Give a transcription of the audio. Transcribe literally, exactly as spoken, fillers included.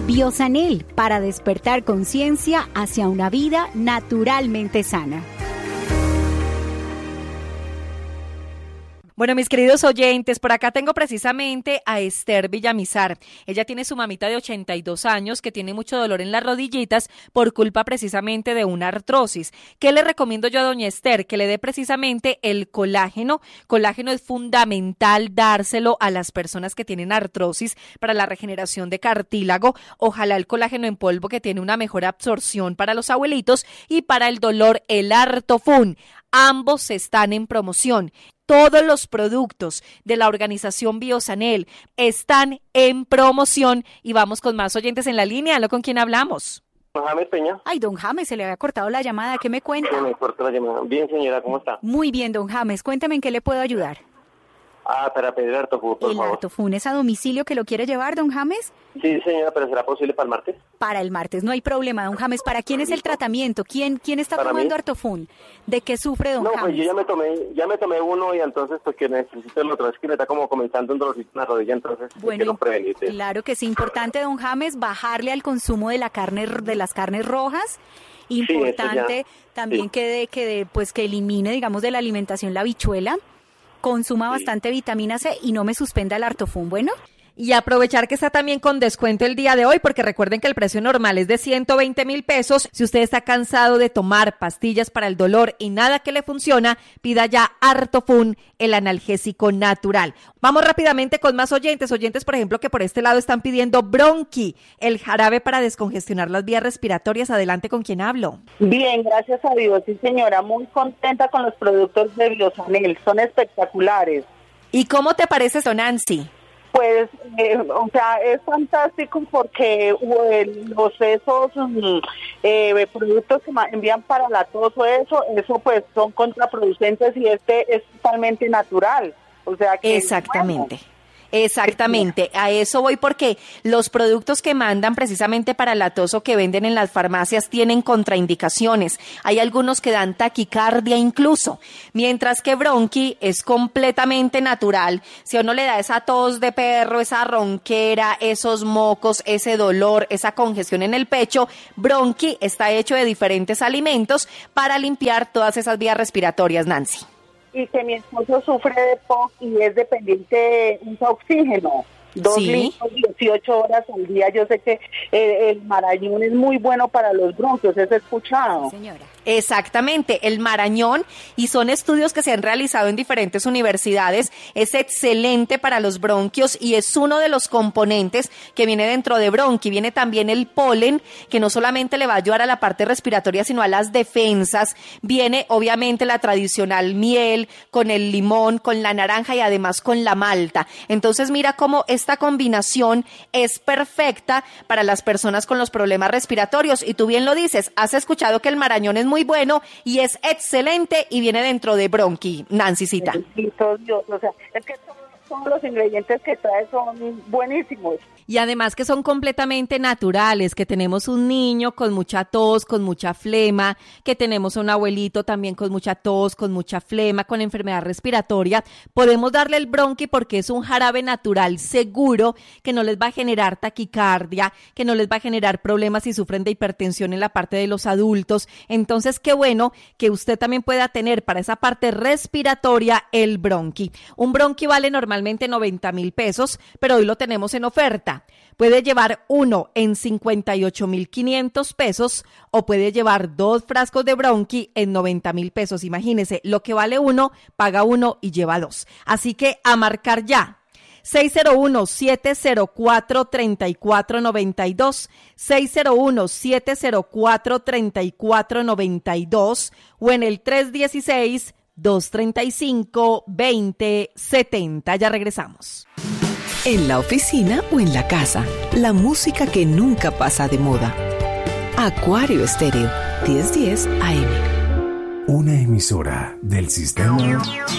Biosanel, para despertar conciencia hacia una vida naturalmente sana. Bueno, mis queridos oyentes, por acá tengo precisamente a Esther Villamizar. Ella tiene su mamita de ochenta y dos años que tiene mucho dolor en las rodillitas por culpa precisamente de una artrosis. ¿Qué le recomiendo yo a doña Esther? Que le dé precisamente el colágeno. Colágeno es fundamental dárselo a las personas que tienen artrosis para la regeneración de cartílago. Ojalá el colágeno en polvo, que tiene una mejor absorción para los abuelitos, y para el dolor el Artofun. Ambos están en promoción. Todos los productos de la organización Biosanel están en promoción y vamos con más oyentes en la línea. ¿Lo con quién hablamos? Don James Peña. Ay, don James, se le había cortado la llamada. ¿Qué me cuenta? Se me cortó la llamada. Bien, señora, ¿cómo está? Muy bien, don James. Cuénteme en qué le puedo ayudar. Ah, para pedir Artofun, por ¿El favor. Artofun es a domicilio que lo quiere llevar, don James? Sí, señora, pero ¿será posible para el martes? Para el martes, no hay problema, don James. ¿Para quién es el tratamiento? ¿Quién quién está ¿Para tomando mí? Artofun? ¿De qué sufre don No, James? pues yo ya me tomé, ya me tomé uno y entonces pues que necesito el otro. Es que me está como comenzando un dolorcito en la rodilla, entonces Bueno, quiero prevenir. claro que es importante, don James, bajarle al consumo de la carne, de las carnes rojas. Importante sí, también sí. que de, que de, pues que elimine, digamos, de la alimentación la habichuela. Consuma Sí. bastante vitamina C y no me suspenda el Artofun, ¿bueno? Y aprovechar que está también con descuento el día de hoy, porque recuerden que el precio normal es de ciento veinte mil pesos. Si usted está cansado de tomar pastillas para el dolor y nada que le funciona, pida ya Artofun, el analgésico natural. Vamos rápidamente con más oyentes. Oyentes, por ejemplo, que por este lado están pidiendo Bronqui, el jarabe para descongestionar las vías respiratorias. Adelante, ¿con quién hablo? Bien, gracias a Dios, sí señora, muy contenta con los productos de Biosanel, son espectaculares. ¿Y cómo te parece eso, Nancy? Pues, eh, o sea, es fantástico porque eh, los esos mm, eh, productos que ma- envían para la tos o eso, eso pues son contraproducentes y este es totalmente natural. O sea que Exactamente. bueno. Exactamente, a eso voy, porque los productos que mandan precisamente para la tos o que venden en las farmacias tienen contraindicaciones. Hay algunos que dan taquicardia incluso, mientras que Bronqui es completamente natural. Si a uno le da esa tos de perro, esa ronquera, esos mocos, ese dolor, esa congestión en el pecho, Bronqui está hecho de diferentes alimentos para limpiar todas esas vías respiratorias, Nancy. Y que mi esposo sufre de P O C y es dependiente, usa oxígeno, dos Sí. litros, dieciocho horas al día. Yo sé que eh, el marañón es muy bueno para los bronquios, ¿es escuchado? Señora. Exactamente, el marañón, y son estudios que se han realizado en diferentes universidades, es excelente para los bronquios y es uno de los componentes que viene dentro de Bronqui. Viene también el polen, que no solamente le va a ayudar a la parte respiratoria, sino a las defensas. Viene obviamente la tradicional miel, con el limón, con la naranja y además con la malta. Entonces mira cómo esta combinación es perfecta para las personas con los problemas respiratorios. Y tú bien lo dices, has escuchado que el marañón es muy bueno y es excelente y viene dentro de Bronqui, Nancycita. Bendito Dios, o sea, es que todos, todos los ingredientes que trae son buenísimos. Y además que son completamente naturales, que tenemos un niño con mucha tos, con mucha flema, que tenemos un abuelito también con mucha tos, con mucha flema, con enfermedad respiratoria. Podemos darle el Bronqui porque es un jarabe natural seguro, que no les va a generar taquicardia, que no les va a generar problemas si sufren de hipertensión en la parte de los adultos. Entonces, qué bueno que usted también pueda tener para esa parte respiratoria el Bronqui. Un Bronqui vale normalmente noventa mil pesos, pero hoy lo tenemos en oferta. Puede llevar uno en cincuenta y ocho mil quinientos pesos o puede llevar dos frascos de Bronqui en noventa mil pesos. Imagínese, lo que vale uno, paga uno y lleva dos. Así que a marcar ya. seis cero uno, siete cero cuatro, tres cuatro nueve dos, seis cero uno, siete cero cuatro, tres cuatro nueve dos o en el tres uno seis, dos tres cinco, dos cero siete cero. Ya regresamos. En la oficina o en la casa, la música que nunca pasa de moda. Acuario Estéreo, diez diez A M. Una emisora del sistema